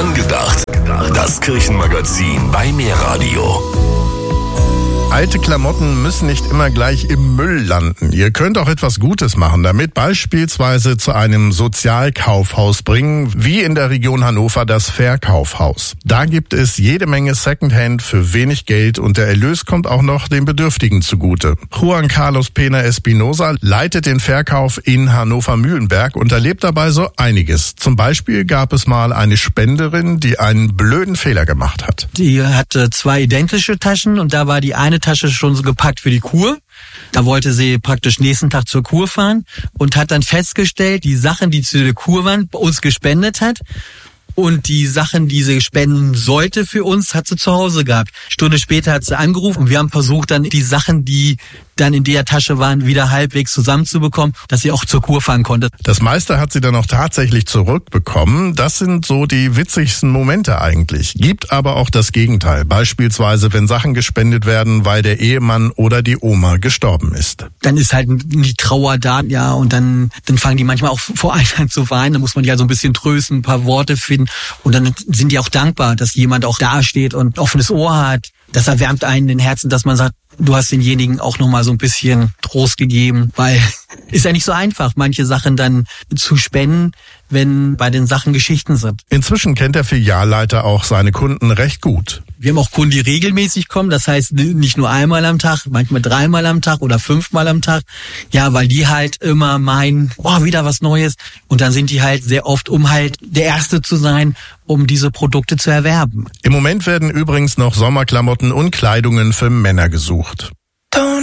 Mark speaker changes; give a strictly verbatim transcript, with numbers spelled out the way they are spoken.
Speaker 1: Angedacht. Das Kirchenmagazin bei Mehrradio.
Speaker 2: Alte Klamotten müssen nicht immer gleich im Müll landen. Ihr könnt auch etwas Gutes machen, damit beispielsweise zu einem Sozialkaufhaus bringen, wie in der Region Hannover das Verkaufhaus. Da gibt es jede Menge Secondhand für wenig Geld und der Erlös kommt auch noch den Bedürftigen zugute. Juan Carlos Pena Espinosa leitet den Verkauf in Hannover-Mühlenberg und erlebt dabei so einiges. Zum Beispiel gab es mal eine Spenderin, die einen blöden Fehler gemacht hat.
Speaker 3: Die hatte zwei identische Taschen und da war die eine Tasche schon so gepackt für die Kur. Da wollte sie praktisch nächsten Tag zur Kur fahren und hat dann festgestellt, die Sachen, die zu der Kur waren, bei uns gespendet hat. Und die Sachen, die sie spenden sollte für uns, hat sie zu Hause gehabt. Stunde später hat sie angerufen und wir haben versucht, dann die Sachen, die dann in der Tasche waren, wieder halbwegs zusammenzubekommen, dass sie auch zur Kur fahren konnte.
Speaker 2: Das meiste hat sie dann auch tatsächlich zurückbekommen. Das sind so die witzigsten Momente eigentlich. Gibt aber auch das Gegenteil. Beispielsweise, wenn Sachen gespendet werden, weil der Ehemann oder die Oma gestorben ist.
Speaker 3: Dann ist halt die Trauer da, ja, und dann, dann fangen die manchmal auch vor einem an zu weinen. Da muss man die ja so ein bisschen trösten, ein paar Worte finden. Und dann sind die auch dankbar, dass jemand auch dasteht und offenes Ohr hat. Das erwärmt einen den Herzen, dass man sagt, du hast denjenigen auch nochmal so ein bisschen Trost gegeben, weil ist ja nicht so einfach, manche Sachen dann zu spenden, wenn bei den Sachen Geschichten sind.
Speaker 2: Inzwischen kennt der Filialleiter auch seine Kunden recht gut.
Speaker 3: Wir haben auch Kunden, die regelmäßig kommen, das heißt nicht nur einmal am Tag, manchmal dreimal am Tag oder fünfmal am Tag. Ja, weil die halt immer meinen, oh, wieder was Neues. Und dann sind die halt sehr oft, um halt der Erste zu sein, um diese Produkte zu erwerben.
Speaker 2: Im Moment werden übrigens noch Sommerklamotten und Kleidungen für Männer gesucht.